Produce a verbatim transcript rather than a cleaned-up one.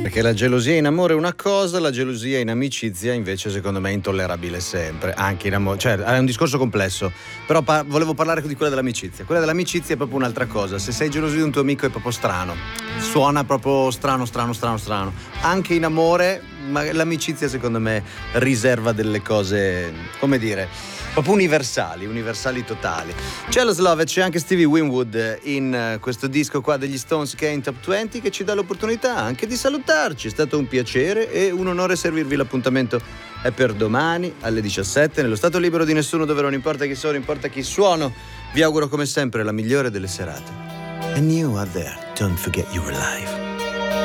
Perché la gelosia in amore è una cosa, la gelosia in amicizia invece secondo me è intollerabile sempre, anche in amore, cioè è un discorso complesso, però pa- volevo parlare di quella dell'amicizia. Quella dell'amicizia è proprio un'altra cosa, se sei geloso di un tuo amico è proprio strano, suona proprio strano, strano, strano, strano. Anche in amore, ma l'amicizia secondo me riserva delle cose, come dire, proprio universali, universali totali. C'è lo Love e c'è anche Stevie Winwood in questo disco qua degli Stones che è in Top venti, che ci dà l'opportunità anche di salutarci. È stato un piacere e un onore servirvi. L'appuntamento è per domani alle diciassette nello Stato Libero di Nessuno, dove non importa chi sono, importa chi suono. Vi auguro come sempre la migliore delle serate. And you out there, don't forget you were live.